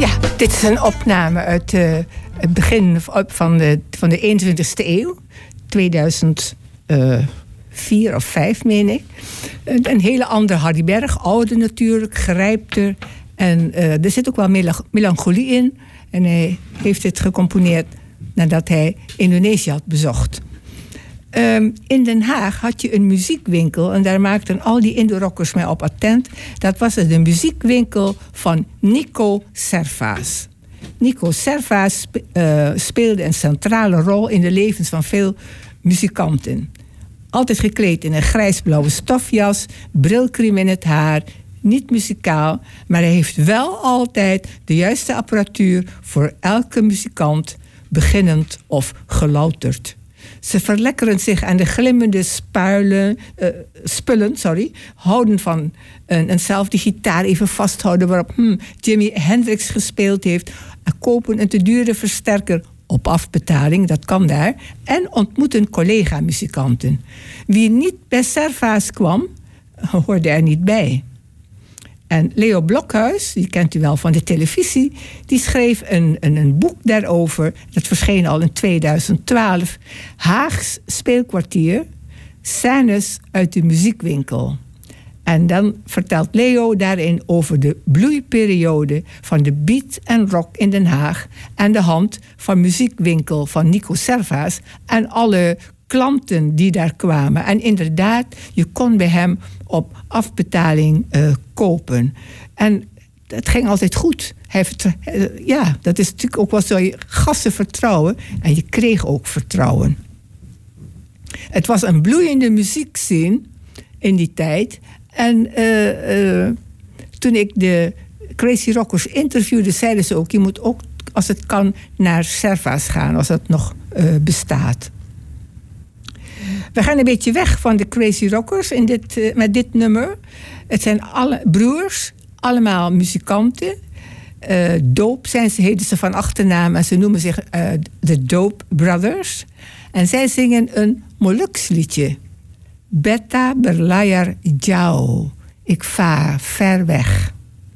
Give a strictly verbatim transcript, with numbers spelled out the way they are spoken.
Ja, dit is een opname uit uh, het begin van de, van de eenentwintigste eeuw. tweeduizend vier of vijf, meen ik. Een, een hele andere Harry Berg. Ouder natuurlijk, gerijpter. En uh, er zit ook wel melanch- melancholie in. En hij heeft dit gecomponeerd nadat hij Indonesië had bezocht. Um, in Den Haag had je een muziekwinkel en daar maakten al die Indo-rockers mij op attent. Dat was de muziekwinkel van Nico Servaas. Nico Servaas spe- uh, speelde een centrale rol in de levens van veel muzikanten. Altijd gekleed in een grijsblauwe stofjas, brilkriem in het haar, niet muzikaal, maar hij heeft wel altijd de juiste apparatuur voor elke muzikant, beginnend of gelouterd. Ze verlekkeren zich aan de glimmende spuilen, uh, spullen, sorry, houden van een, eenzelfde gitaar even vasthouden waarop hmm, Jimi Hendrix gespeeld heeft, en kopen een te dure versterker op afbetaling, dat kan daar, en ontmoeten collega-muzikanten. Wie niet bij Servaas kwam, hoorde er niet bij. En Leo Blokhuis, die kent u wel van de televisie, die schreef een, een, een boek daarover. Dat verscheen al in tweeduizend twaalf. Haags speelkwartier, scènes uit de muziekwinkel. En dan vertelt Leo daarin over de bloeiperiode van de beat en rock in Den Haag aan de hand van muziekwinkel van Nico Servaas en alle klanten die daar kwamen. En inderdaad, je kon bij hem op afbetaling uh, kopen. En het ging altijd goed. Hij vertra- uh, ja, dat is natuurlijk ook wel zo. Je gasten vertrouwen en je kreeg ook vertrouwen. Het was een bloeiende muziekscene in die tijd. En uh, uh, toen ik de Crazy Rockers interviewde, zeiden ze ook, je moet ook, als het kan, naar Servaas gaan, als dat nog uh, bestaat. We gaan een beetje weg van de Crazy Rockers in dit, uh, met dit nummer. Het zijn alle broers, allemaal muzikanten. Uh, Dope zijn ze, heten ze van achternaam en ze noemen zich uh, de Dope Brothers. En zij zingen een Moluks liedje. Beta berlayar jauh. Ik vaar ver weg.